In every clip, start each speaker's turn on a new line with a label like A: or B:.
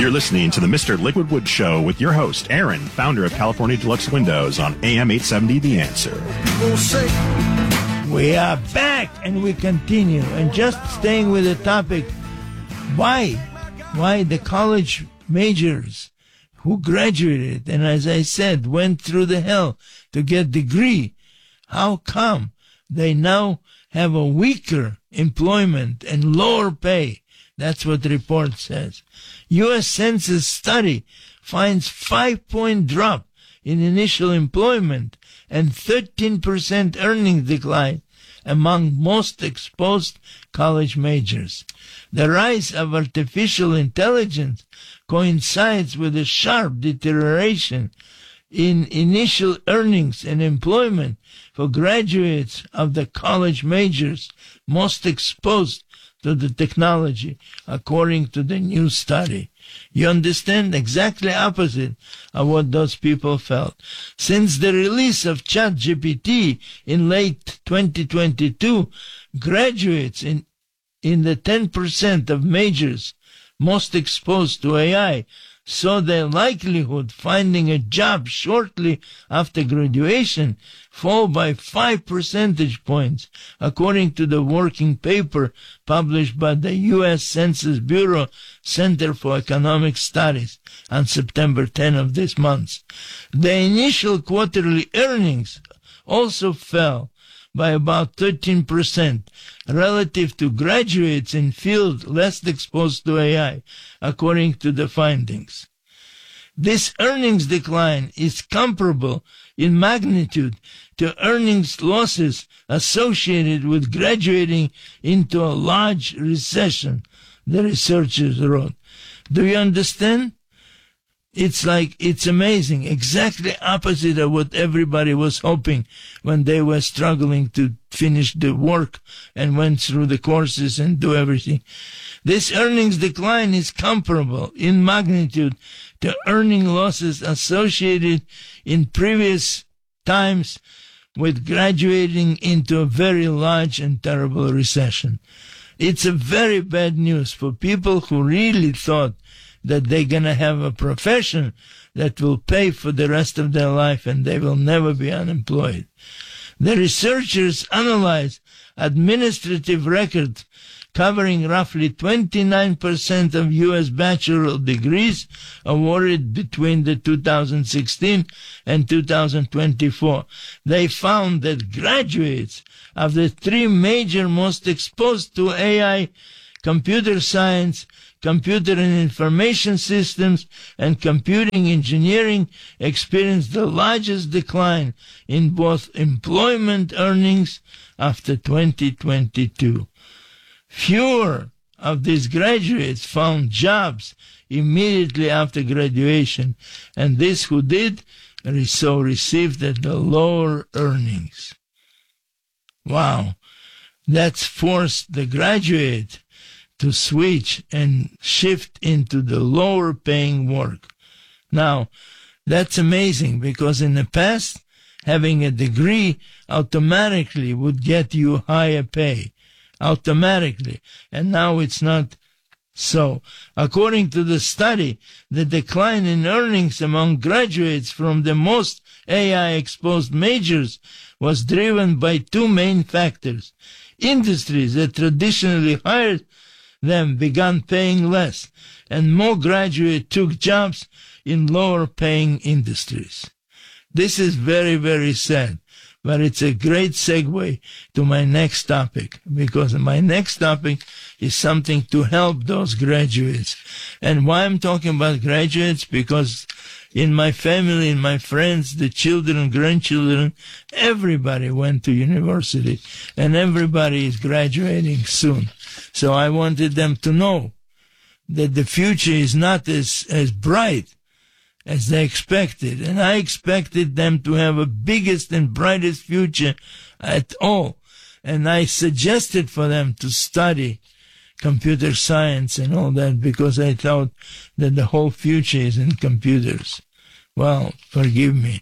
A: You're listening to the Mr. Liquid Wood Show with your host, Aaron, founder of California Deluxe Windows on AM 870 The Answer.
B: We are back and we continue. And just staying with the topic, why the college majors who graduated and, as I said, went through the hell to get degree, how come they now have a weaker employment and lower pay? That's what the report says. U.S. Census study finds 5-point drop in initial employment and 13% earnings decline among most exposed college majors. The rise of artificial intelligence coincides with a sharp deterioration in initial earnings and employment for graduates of the college majors most exposed to the technology, according to the new study. You understand? Exactly opposite of what those people felt. Since the release of ChatGPT in late 2022, graduates in the 10% of majors most exposed to AI saw their likelihood finding a job shortly after graduation fall by 5 percentage points, according to the working paper published by the U.S. Census Bureau Center for Economic Studies on September 10 of this month. The initial quarterly earnings also fell by about 13% relative to graduates in fields less exposed to AI, according to the findings. This earnings decline is comparable in magnitude to earnings losses associated with graduating into a large recession, the researchers wrote. Do you understand? It's amazing. Exactly opposite of what everybody was hoping when they were struggling to finish the work and went through the courses and do everything. This earnings decline is comparable in magnitude to earning losses associated in previous times with graduating into a very large and terrible recession. It's a very bad news for people who really thought that they're going to have a profession that will pay for the rest of their life and they will never be unemployed. The researchers analyzed administrative records covering roughly 29% of U.S. bachelor degrees awarded between the 2016 and 2024. They found that graduates of the three major most exposed to AI, computer science, computer and information systems, and computing engineering experienced the largest decline in both employment earnings after 2022. Fewer of these graduates found jobs immediately after graduation, and these who did so received the lower earnings. Wow, that's forced the graduate to switch and shift into the lower paying work. Now, that's amazing because in the past, having a degree automatically would get you higher pay. Automatically. And now it's not so. According to the study, the decline in earnings among graduates from the most AI-exposed majors was driven by two main factors. Industries that traditionally hired them began paying less, and more graduates took jobs in lower-paying industries. This is very, very sad, but it's a great segue to my next topic, because my next topic is something to help those graduates. And why I'm talking about graduates? Because in my family, in my friends, the children, grandchildren, everybody went to university, and everybody is graduating soon. So I wanted them to know that the future is not as bright as they expected. And I expected them to have a biggest and brightest future at all. And I suggested for them to study computer science and all that because I thought that the whole future is in computers. Well, forgive me.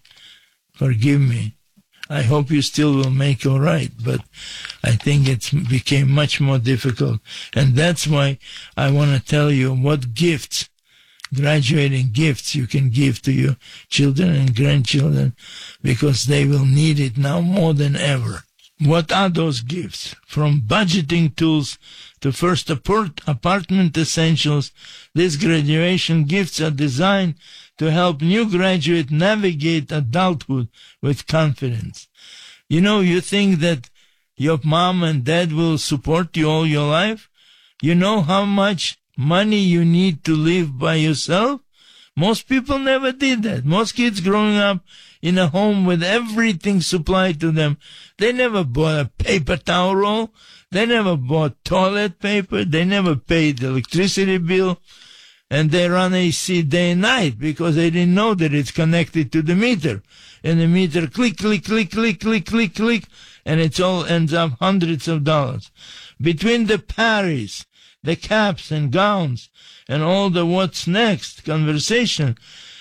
B: I hope you still will make all right, but I think it became much more difficult. And that's why I want to tell you what gifts graduating gifts you can give to your children and grandchildren, because they will need it now more than ever. What are those gifts? From budgeting tools to first apartment essentials, these graduation gifts are designed to help new graduates navigate adulthood with confidence. You know, you think that your mom and dad will support you all your life? You know how much money you need to live by yourself? Most people never did that. Most kids growing up in a home with everything supplied to them, they never bought a paper towel roll. They never bought toilet paper. They never paid the electricity bill. And they run AC day and night because they didn't know that it's connected to the meter. And the meter click, click, click, click, click, click, click, and it all ends up hundreds of dollars. Between the parties, the caps and gowns, and all the what's next conversation,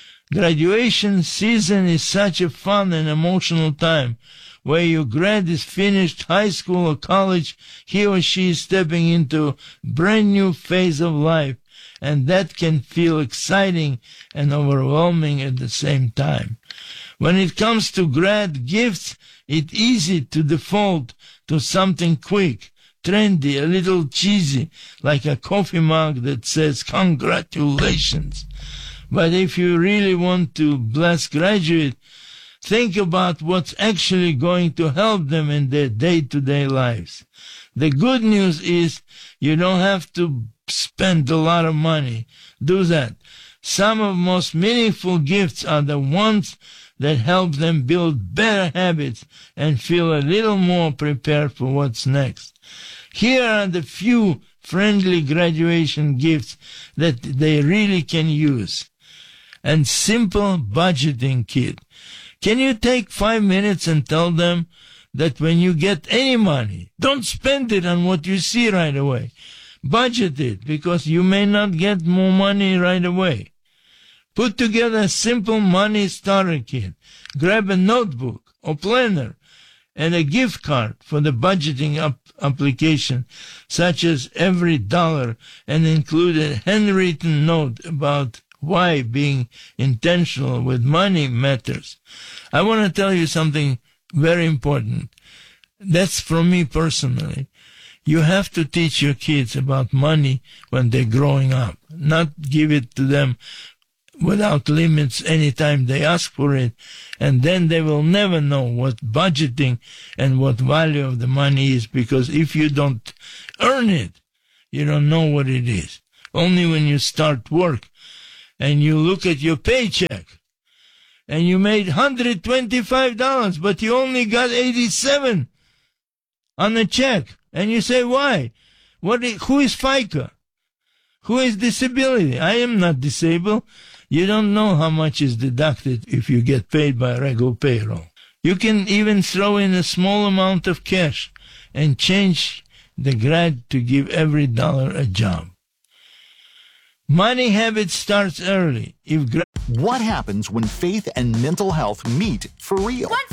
B: graduation season is such a fun and emotional time where your grad is finished high school or college, he or she is stepping into a brand new phase of life, and that can feel exciting and overwhelming at the same time. When it comes to grad gifts, it's easy to default to something quick, trendy, a little cheesy, like a coffee mug that says congratulations. But if you really want to bless graduate, think about what's actually going to help them in their day-to-day lives. The good news is you don't have to spend a lot of money. Do that. Some of the most meaningful gifts are the ones that help them build better habits and feel a little more prepared for what's next. Here are the few friendly graduation gifts that they really can use. And simple budgeting kit. Can you take 5 minutes and tell them that when you get any money, don't spend it on what you see right away. Budget it, because you may not get more money right away. Put together a simple money starter kit. Grab a notebook or planner and a gift card for the budgeting application, such as every dollar, and include a handwritten note about why being intentional with money matters. I want to tell you something very important. That's from me personally. You have to teach your kids about money when they're growing up, not give it to them without limits anytime they ask for it, and then they will never know what budgeting and what value of the money is, because if you don't earn it, you don't know what it is. Only when you start work and you look at your paycheck and you made $125, but you only got $87 on the check, and you say, why? Who is FICA? Who is disability? I am not disabled. You don't know how much is deducted if you get paid by regular payroll. You can even throw in a small amount of cash and change the grad to give every dollar a job. Money habit starts early.
C: What happens when faith and mental health meet for real?